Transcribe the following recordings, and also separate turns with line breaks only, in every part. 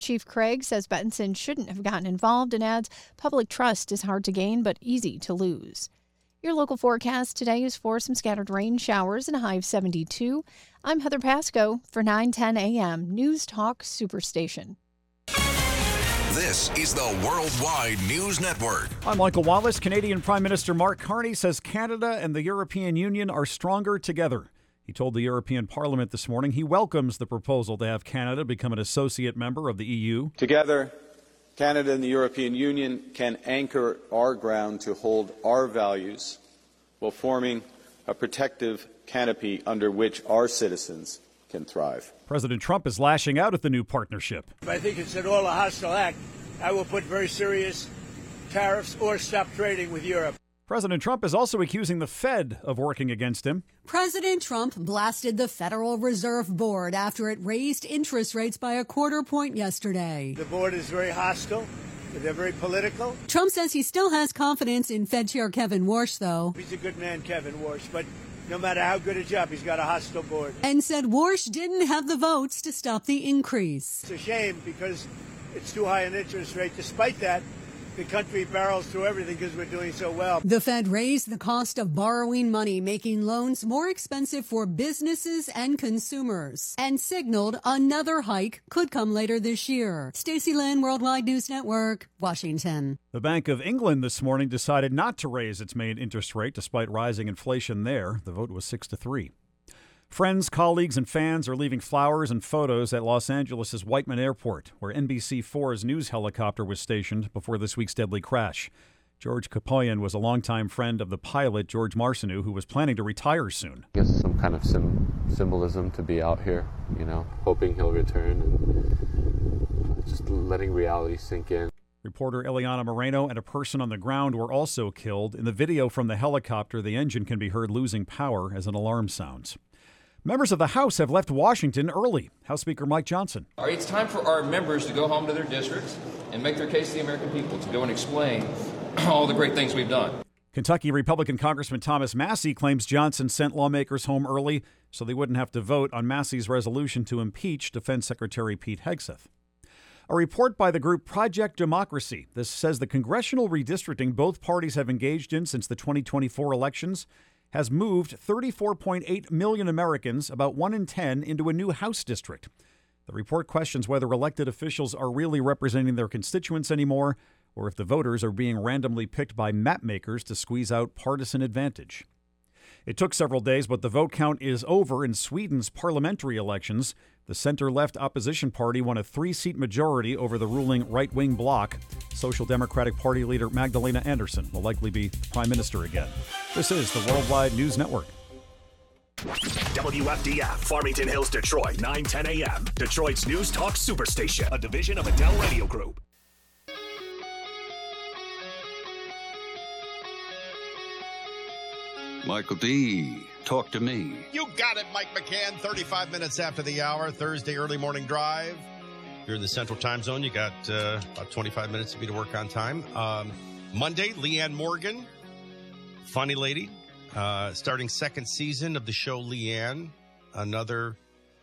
Chief Craig says Benson shouldn't have gotten involved and adds public trust is hard to gain but easy to lose. Your local forecast today is for some scattered rain showers and a high of 72. I'm Heather Pasco for 9:10 a.m. News Talk Superstation.
This is the Worldwide News Network.
I'm Michael Wallace. Canadian Prime Minister Mark Carney says Canada and the European Union are stronger together. He told the European Parliament this morning he welcomes the proposal to have Canada become an associate member of the EU.
Together, Canada and the European Union can anchor our ground to hold our values while forming a protective canopy under which our citizens can thrive.
President Trump is lashing out at the new partnership.
If I think it's at all a hostile act, I will put very serious tariffs or stop trading with Europe.
President Trump is also accusing the Fed of working against him.
President Trump blasted the Federal Reserve Board after it raised interest rates by a quarter point yesterday.
The board is very hostile. They're very political.
Trump says he still has confidence in Fed Chair Kevin Warsh, though.
He's a good man, Kevin Warsh, but no matter how good a job, he's got a hostile board.
And said Warsh didn't have the votes to stop the increase.
It's a shame because it's too high an interest rate. Despite that, the country barrels through everything because we're doing so well.
The Fed raised the cost of borrowing money, making loans more expensive for businesses and consumers, and signaled another hike could come later this year. Stacey Lynn, Worldwide News Network, Washington.
The Bank of England this morning decided not to raise its main interest rate despite rising inflation there. The vote was 6-3. Friends, colleagues, and fans are leaving flowers and photos at Los Angeles' Whiteman Airport, where NBC4's news helicopter was stationed before this week's deadly crash. George Kapoyan was a longtime friend of the pilot, George Marcineau, who was planning to retire soon.
I guess some kind of symbolism to be out here, hoping he'll return and just letting reality sink in.
Reporter Eliana Moreno and a person on the ground were also killed. In the video from the helicopter, the engine can be heard losing power as an alarm sounds. Members of the House have left Washington early. House Speaker Mike Johnson.
All right, it's time for our members to go home to their districts and make their case to the American people, to go and explain all the great things we've done.
Kentucky Republican Congressman Thomas Massie claims Johnson sent lawmakers home early so they wouldn't have to vote on Massie's resolution to impeach Defense Secretary Pete Hegseth. A report by the group Project Democracy. This says the congressional redistricting both parties have engaged in since the 2024 elections has moved 34.8 million Americans, about 1 in 10, into a new House district. The report questions whether elected officials are really representing their constituents anymore, or if the voters are being randomly picked by map makers to squeeze out partisan advantage. It took several days, but the vote count is over in Sweden's parliamentary elections. The center-left opposition party won a 3-seat majority over the ruling right-wing bloc. Social Democratic Party leader Magdalena Andersson will likely be prime minister again. This is the Worldwide News Network.
WFDF, Farmington Hills, Detroit, 9:10 a.m. Detroit's News Talk Superstation, a division of Adele Radio Group.
Michael D., talk to me.
You got it, Mike McCann. 35 minutes after the hour, Thursday early morning drive. You're in the Central Time Zone. You got about 25 minutes to be to work on time. Monday, Leanne Morgan, funny lady, starting second season of the show Leanne, another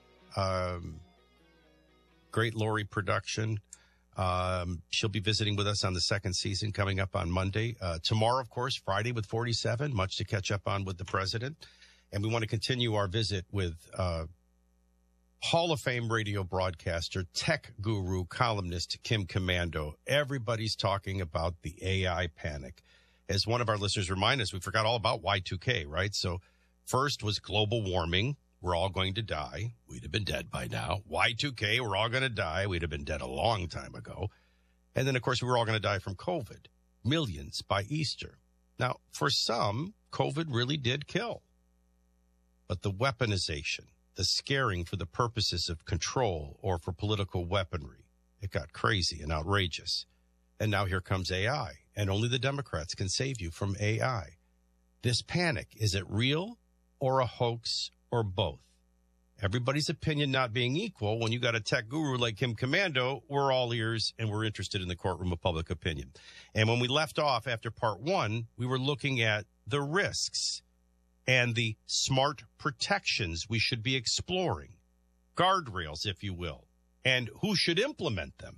great Lori production. She'll be visiting with us on the second season coming up on Monday. Tomorrow, of course, Friday with 47, much to catch up on with the president. And we want to continue our visit with Hall of Fame radio broadcaster, tech guru, columnist Kim Komando. Everybody's talking about the AI panic. As one of our listeners reminded us, we forgot all about Y2K, right? So first was global warming. We're all going to die. We'd have been dead by now. Y2K, we're all going to die. We'd have been dead a long time ago. And then, of course, we were all going to die from COVID. Millions by Easter. Now, for some, COVID really did kill. But the weaponization, the scaring for the purposes of control or for political weaponry, it got crazy and outrageous. And now here comes AI. And only the Democrats can save you from AI. This panic, is it real or a hoax or both? Everybody's opinion not being equal, when you got a tech guru like Kim Komando, we're all ears and we're interested in the courtroom of public opinion. And when we left off after part one, we were looking at the risks and the smart protections we should be exploring. Guardrails, if you will, and who should implement them.